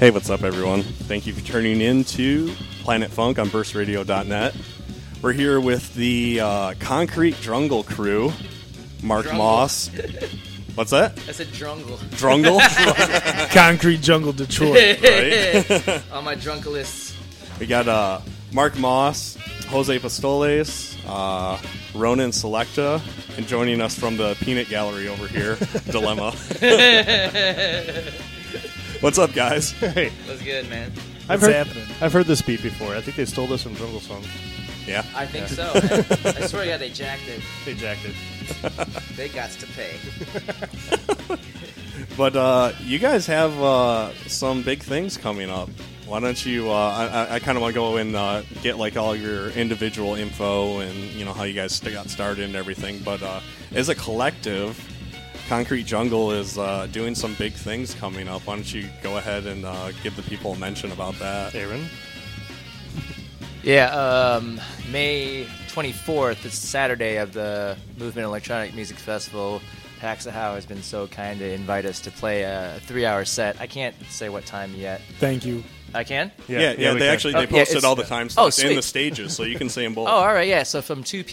Hey, what's up, everyone? Thank you for tuning in to Planet Funk on burstradio.net. We're here with the Concrete Jungle crew, Mark Drungle. Moss. What's that? I said drungle. Drungle? Concrete Jungle Detroit. Right? All my drunkalists. We got Mark Moss, Jose Pistoles, Ronan Selecta, and joining us from the Peanut Gallery over here, Dilemma. What's up, guys? Hey, What's good, man? I've What's heard, happening? I've heard this beat before. I think they stole this from Jungle Song. Yeah. I think so, man. I swear to God, they jacked it. They jacked it. They got to pay. But you guys have some big things coming up. Why don't you? I kind of want to go and get like all your individual info and how you guys got started and everything. But as a collective, Concrete Jungle is doing some big things coming up. Why don't you go ahead and give the people a mention about that? Aaron? Yeah, May 24th is Saturday of the Movement Electronic Music Festival. Paxahau has been so kind to invite us to play a 3-hour set. I can't say what time yet. Thank you. I can? Yeah. we they can. actually Oh, they yeah, posted it's- all the time oh, slots in sweet. the stages, so you can see them both. Oh, all right, yeah. So from 2